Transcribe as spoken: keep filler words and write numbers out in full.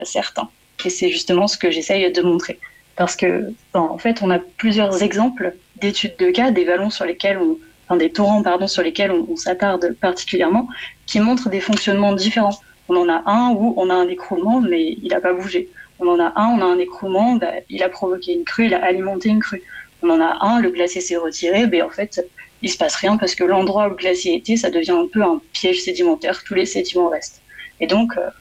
certains. Et c'est justement ce que j'essaye de montrer. Parce que, en fait, on a plusieurs exemples d'études de cas, des vallons sur lesquels on, enfin des torrents pardon, sur lesquels on, on s'attarde particulièrement, qui montrent des fonctionnements différents. On en a un où on a un écroulement, mais il n'a pas bougé. On en a un, on a un écroulement, bah, il a provoqué une crue, il a alimenté une crue. On en a un, le glacier s'est retiré, ben en fait, il se passe rien parce que l'endroit où le glacier était, ça devient un peu un piège sédimentaire, tous les sédiments restent. Et donc,